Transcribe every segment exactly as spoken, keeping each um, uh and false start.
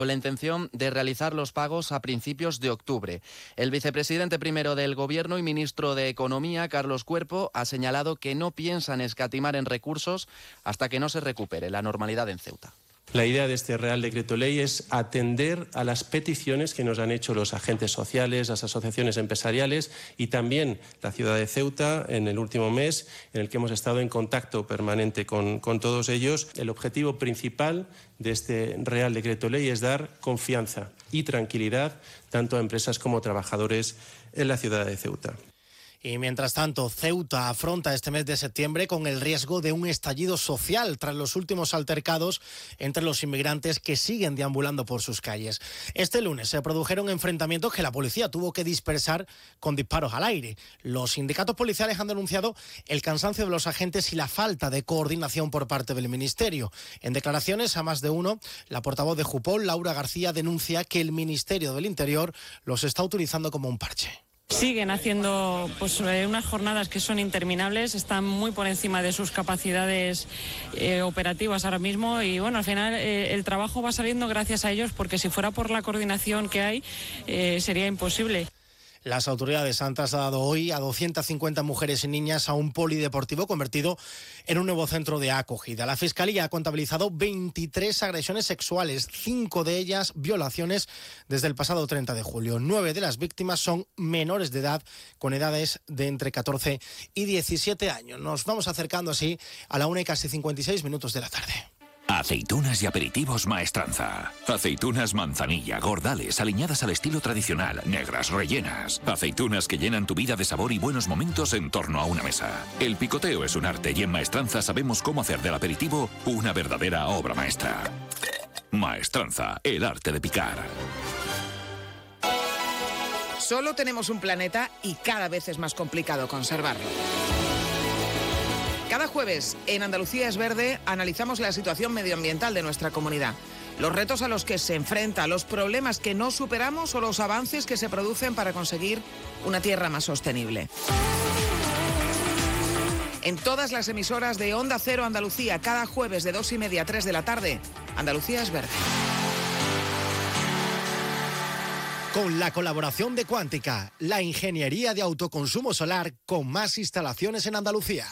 con la intención de realizar los pagos a principios de octubre. El vicepresidente primero del Gobierno y ministro de Economía, Carlos Cuerpo, ha señalado que no piensan escatimar en recursos hasta que no se recupere la normalidad en Ceuta. La idea de este Real Decreto Ley es atender a las peticiones que nos han hecho los agentes sociales, las asociaciones empresariales y también la ciudad de Ceuta en el último mes, en el que hemos estado en contacto permanente con, con todos ellos. El objetivo principal de este Real Decreto Ley es dar confianza y tranquilidad tanto a empresas como a trabajadores en la ciudad de Ceuta. Y mientras tanto, Ceuta afronta este mes de septiembre con el riesgo de un estallido social tras los últimos altercados entre los inmigrantes que siguen deambulando por sus calles. Este lunes se produjeron enfrentamientos que la policía tuvo que dispersar con disparos al aire. Los sindicatos policiales han denunciado el cansancio de los agentes y la falta de coordinación por parte del Ministerio. En declaraciones a más de uno, la portavoz de Jupol, Laura García, denuncia que el Ministerio del Interior los está utilizando como un parche. Siguen haciendo pues unas jornadas que son interminables, están muy por encima de sus capacidades eh, operativas ahora mismo y bueno, al final eh, el trabajo va saliendo gracias a ellos porque si fuera por la coordinación que hay eh, sería imposible. Las autoridades han trasladado hoy a doscientas cincuenta mujeres y niñas a un polideportivo convertido en un nuevo centro de acogida. La Fiscalía ha contabilizado veintitrés agresiones sexuales, cinco de ellas violaciones desde el pasado treinta de julio. Nueve de las víctimas son menores de edad con edades de entre catorce y diecisiete años. Nos vamos acercando así a la una y casi cincuenta y seis minutos de la tarde. Aceitunas y aperitivos Maestranza. Aceitunas manzanilla, gordales, aliñadas al estilo tradicional, negras, rellenas. Aceitunas que llenan tu vida de sabor y buenos momentos en torno a una mesa. El picoteo es un arte y en Maestranza sabemos cómo hacer del aperitivo una verdadera obra maestra. Maestranza, el arte de picar. Solo tenemos un planeta y cada vez es más complicado conservarlo. Cada jueves en Andalucía es Verde analizamos la situación medioambiental de nuestra comunidad, los retos a los que se enfrenta, los problemas que no superamos o los avances que se producen para conseguir una tierra más sostenible. En todas las emisoras de Onda Cero Andalucía, cada jueves de dos y media a tres de la tarde, Andalucía es Verde. Con la colaboración de Cuántica, la ingeniería de autoconsumo solar con más instalaciones en Andalucía.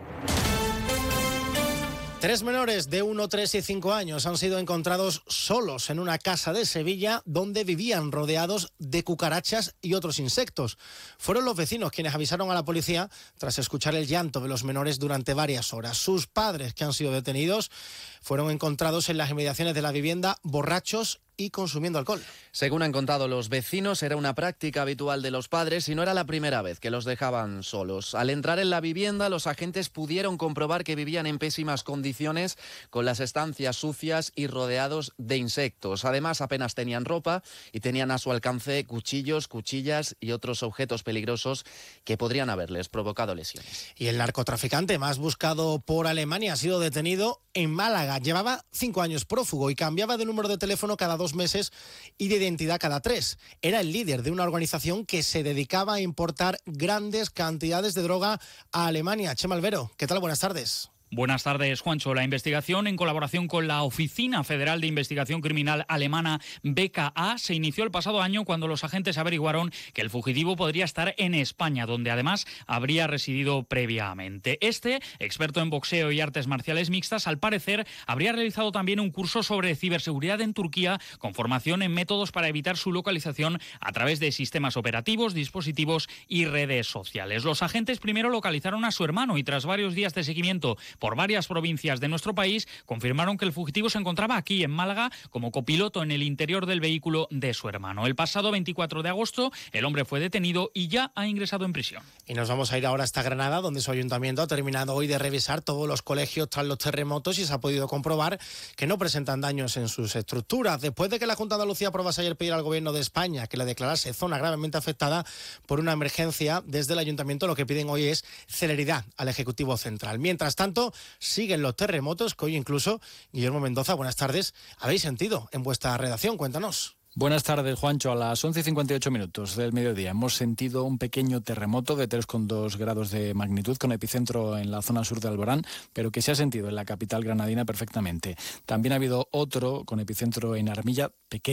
Tres menores de uno, tres y cinco años han sido encontrados solos en una casa de Sevilla donde vivían rodeados de cucarachas y otros insectos. Fueron los vecinos quienes avisaron a la policía tras escuchar el llanto de los menores durante varias horas. Sus padres, que han sido detenidos, fueron encontrados en las inmediaciones de la vivienda borrachos y consumiendo alcohol. Según han contado los vecinos, era una práctica habitual de los padres y no era la primera vez que los dejaban solos. Al entrar en la vivienda, los agentes pudieron comprobar que vivían en pésimas condiciones, con las estancias sucias y rodeados de insectos. Además, apenas tenían ropa y tenían a su alcance cuchillos, cuchillas y otros objetos peligrosos que podrían haberles provocado lesiones. Y el narcotraficante más buscado por Alemania ha sido detenido en Málaga. Llevaba cinco años prófugo y cambiaba de número de teléfono cada dos meses y de identidad cada tres. Era el líder de una organización que se dedicaba a importar grandes cantidades de droga a Alemania. Chema Albero, ¿qué tal? Buenas tardes. Buenas tardes, Juancho. La investigación, en colaboración con la Oficina Federal de Investigación Criminal alemana B K A, se inició el pasado año cuando los agentes averiguaron que el fugitivo podría estar en España, donde además habría residido previamente. Este, experto en boxeo y artes marciales mixtas, al parecer habría realizado también un curso sobre ciberseguridad en Turquía, con formación en métodos para evitar su localización a través de sistemas operativos, dispositivos y redes sociales. Los agentes primero localizaron a su hermano y tras varios días de seguimiento por varias provincias de nuestro país, confirmaron que el fugitivo se encontraba aquí en Málaga como copiloto en el interior del vehículo de su hermano. El pasado veinticuatro de agosto, el hombre fue detenido y ya ha ingresado en prisión. Y nos vamos a ir ahora hasta Granada, donde su ayuntamiento ha terminado hoy de revisar todos los colegios tras los terremotos y se ha podido comprobar que no presentan daños en sus estructuras. Después de que la Junta de Andalucía aprobase ayer pedir al Gobierno de España que le declarase zona gravemente afectada por una emergencia, desde el ayuntamiento lo que piden hoy es celeridad al Ejecutivo Central. Mientras tanto, siguen los terremotos que hoy incluso, Guillermo Mendoza, buenas tardes, habéis sentido en vuestra redacción. Cuéntanos. Buenas tardes, Juancho. A las once y cincuenta y ocho minutos del mediodía hemos sentido un pequeño terremoto de tres coma dos grados de magnitud con epicentro en la zona sur de Alborán, pero que se ha sentido en la capital granadina perfectamente. También ha habido otro con epicentro en Armilla, pequeño.